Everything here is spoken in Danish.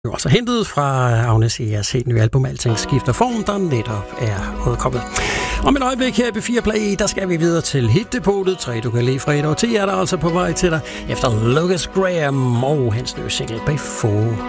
jo altså hentet fra Agnes Eas helt nye album Alting skifter form, der netop er udkommet. Om et øjeblik her i B4 Play, der skal vi videre til hitdepotet. 3 du kan lide fredag og 10 er der altså på vej til dig efter Lucas Graham og hans nye single Before.